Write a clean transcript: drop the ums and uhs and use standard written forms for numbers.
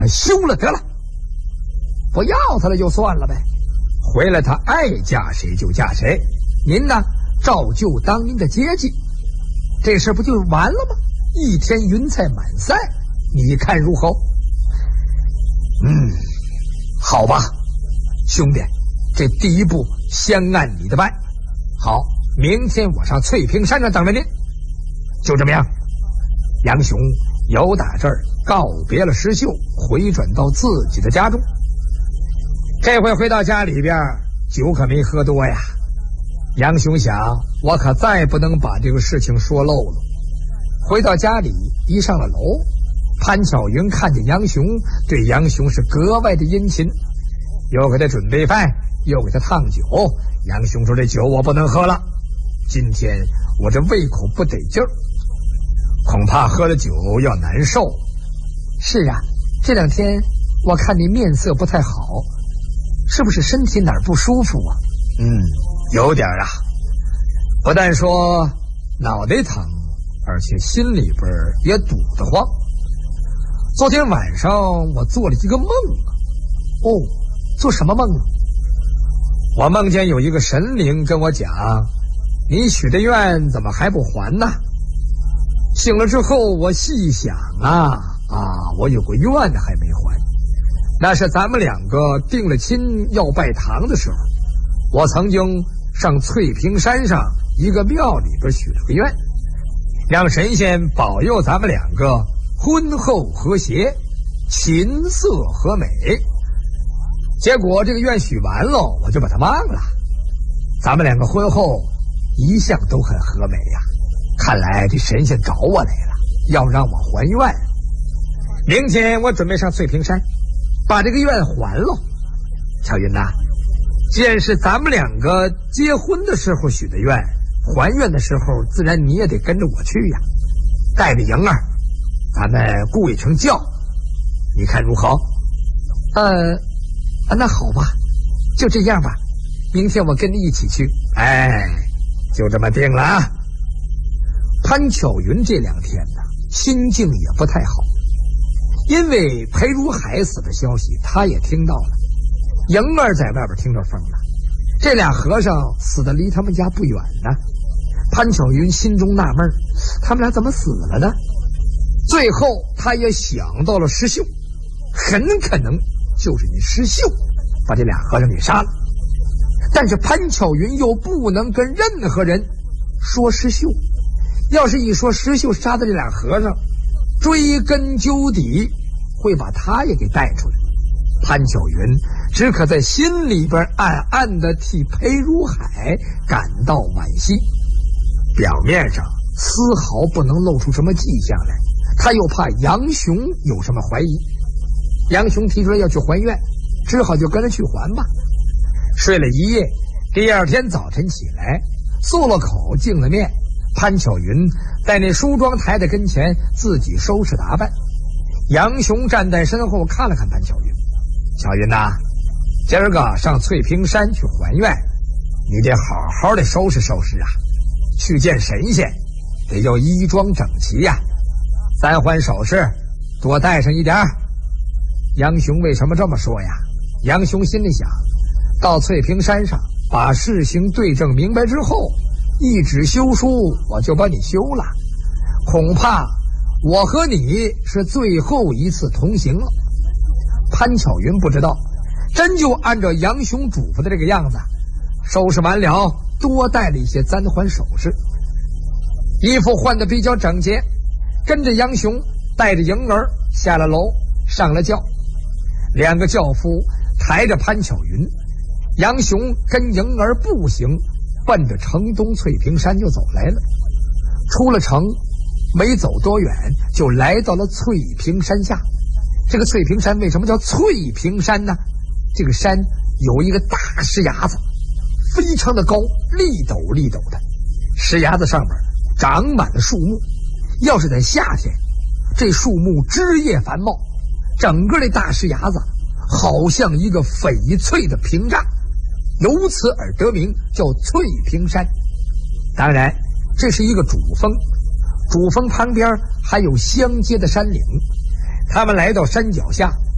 休了得了，不要他了就算了呗。回来他爱嫁谁就嫁谁，您呢照旧当您的接济，这事不就完了吗？一天云彩满载，你看如何？好吧，兄弟，这第一步先按你的办。好，明天我上翠屏山上等着您。就这么样，杨雄由打这儿告别了石秀，回转到自己的家中。这回回到家里边，酒可没喝多呀。杨雄想，我可再不能把这个事情说漏了。回到家里，一上了楼，潘巧云看见杨雄，对杨雄是格外的殷勤，又给他准备饭，又给他烫酒。杨雄说：“这酒我不能喝了，今天我这胃口不得劲儿，恐怕喝了酒要难受。”是啊，这两天我看你面色不太好，是不是身体哪儿不舒服啊？有点啊，不但说脑袋疼，而且心里边也堵得慌。昨天晚上我做了一个梦。做什么梦啊？我梦见有一个神灵跟我讲，你许的愿怎么还不还呢？醒了之后我细想我有个愿还没还，那是咱们两个定了亲要拜堂的时候，我曾经上翠屏山上一个庙里边许了个愿，让神仙保佑咱们两个婚后和谐，琴瑟和美。结果这个愿许完了，我就把它忘了。咱们两个婚后一向都很和美呀，看来这神仙找我来了，要让我还愿。明天我准备上翠屏山，把这个愿还了。巧云呐，既然是咱们两个结婚的时候许的愿，还愿的时候自然你也得跟着我去呀，带着莹儿，咱们雇一乘轿，你看如何？那好吧，就这样吧，明天我跟你一起去。就这么定了啊。潘巧云这两天呢，心境也不太好，因为裴如海死的消息他也听到了，莹儿在外边听着风了，这俩和尚死的离他们家不远呢。潘巧云心中纳闷，他们俩怎么死了呢？最后他也想到了石秀，很可能就是你石秀把这俩和尚给杀了。但是潘巧云又不能跟任何人说石秀，要是一说石秀杀的这俩和尚，追根究底会把他也给带出来。潘巧云只可在心里边暗暗的替裴如海感到惋惜，表面上丝毫不能露出什么迹象来，他又怕杨雄有什么怀疑。杨雄提出来要去还愿，只好就跟着去还吧。睡了一夜，第二天早晨起来，漱了口，净了面，潘巧云在那梳妆台的跟前自己收拾打扮。杨雄站在身后看了看潘巧云，巧云呐，今儿个上翠屏山去还愿，你得好好的收拾收拾啊，去见神仙得要衣装整齐呀，三环首饰多带上一点。杨雄为什么这么说呀？杨雄心里想，到翠屏山上把事情对证明白之后，一纸休书我就把你休了，恐怕我和你是最后一次同行了。潘巧云不知道，真就按照杨雄嘱咐的这个样子，收拾完了，多带了一些簪环首饰，衣服换得比较整洁，跟着杨雄带着莹儿下了楼，上了轿。两个轿夫抬着潘巧云，杨雄跟莹儿步行奔着城东翠屏山就走来了。出了城没走多远，就来到了翠屏山下。这个翠屏山为什么叫翠屏山呢？这个山有一个大石崖子，非常的高，立陡立陡的，石崖子上面长满了树木，要是在夏天，这树木枝叶繁茂，整个的大石崖子好像一个翡翠的屏障，由此而得名叫翠屏山。当然这是一个主峰，主峰旁边还有相接的山岭。他们来到山脚下，